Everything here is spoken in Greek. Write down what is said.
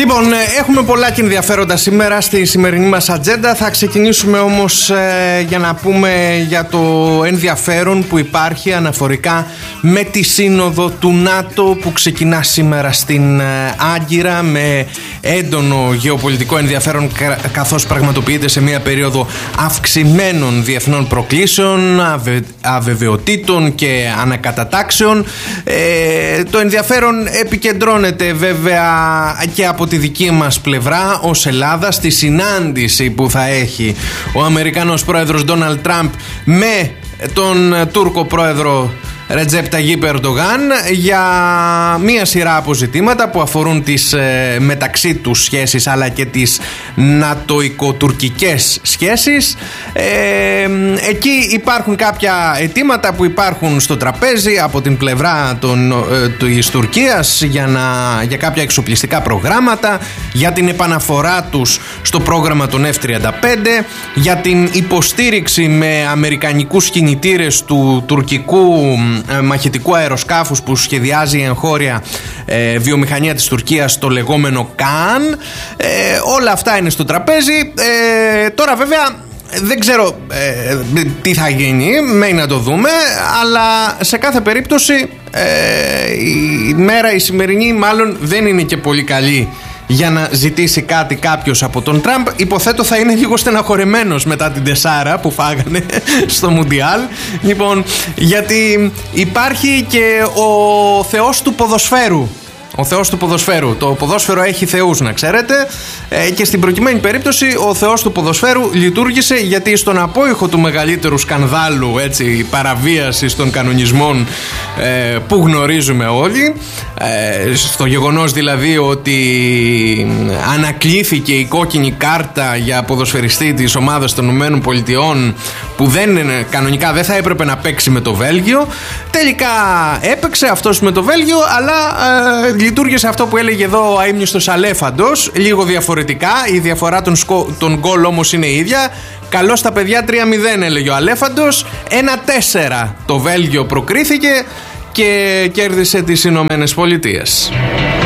Λοιπόν, έχουμε πολλά και ενδιαφέροντα σήμερα στη σημερινή μας ατζέντα. Θα ξεκινήσουμε όμως για να πούμε για το ενδιαφέρον που υπάρχει αναφορικά με τη σύνοδο του ΝΑΤΟ που ξεκινά σήμερα στην Άγκυρα, με έντονο γεωπολιτικό ενδιαφέρον, καθώς πραγματοποιείται σε μια περίοδο αυξημένων διεθνών προκλήσεων, αβεβαιοτήτων και ανακατατάξεων. Το ενδιαφέρον επικεντρώνεται βέβαια και από τη δική μας πλευρά ως Ελλάδα στη συνάντηση που θα έχει ο Αμερικανός πρόεδρος Ντόναλντ Τραμπ με τον Τούρκο πρόεδρο Ρετζέπ Ταγίπ Ερντογάν για μία σειρά αποζητήματα που αφορούν τις μεταξύ τους σχέσεις αλλά και τις νατοικοτουρκικές σχέσεις. Εκεί υπάρχουν κάποια αιτήματα που υπάρχουν στο τραπέζι από την πλευρά της Τουρκίας για κάποια εξοπλιστικά προγράμματα, για την επαναφορά τους στο πρόγραμμα των F-35, για την υποστήριξη με αμερικανικούς κινητήρες του τουρκικού μαχητικού αεροσκάφους που σχεδιάζει η εγχώρια βιομηχανία της Τουρκίας, το λεγόμενο ΚΑΝ. Όλα αυτά είναι στο τραπέζι. Τώρα βέβαια δεν ξέρω τι θα γίνει, μένει να το δούμε, αλλά σε κάθε περίπτωση η μέρα η σημερινή μάλλον δεν είναι και πολύ καλή για να ζητήσει κάτι κάποιος από τον Τραμπ. Υποθέτω θα είναι λίγο στεναχωρεμένος μετά την 4 που φάγανε στο Μουντιάλ. Λοιπόν, γιατί υπάρχει και ο θεός του ποδοσφαίρου. Ο θεός του ποδοσφαίρου. Το ποδόσφαιρο έχει θεούς, να ξέρετε. Και στην προκειμένη περίπτωση ο θεός του ποδοσφαίρου λειτουργήσε, γιατί στον απόϊχο του μεγαλύτερου σκανδάλου, έτσι, παραβίασης των κανονισμών που γνωρίζουμε όλοι, στο γεγονός δηλαδή ότι ανακλήθηκε η κόκκινη κάρτα για ποδοσφαιριστή της ομάδας των ΗΠΑ που κανονικά δεν θα έπρεπε να παίξει με το Βέλγιο. Τελικά έπαιξε αυτός με το Βέλγιο, αλλά λειτουργήσε αυτό που έλεγε εδώ ο αείμνηστος Αλέφαντος, λίγο διαφορετικά. Η διαφορά των γκολ όμως είναι η ίδια. Καλώς στα παιδιά 3-0 έλεγε ο Αλέφαντος. 1-4 το Βέλγιο προκρίθηκε και κέρδισε τις Ηνωμένες Πολιτείες.